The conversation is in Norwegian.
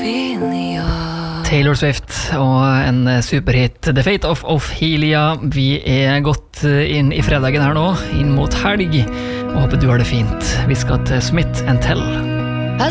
Taylor Swift og en superhit The Fate of Ophelia. Vi gått inn I fredagen her nå, inn mot helg, og håper du har det fint. Vi skal til Smith & Tell.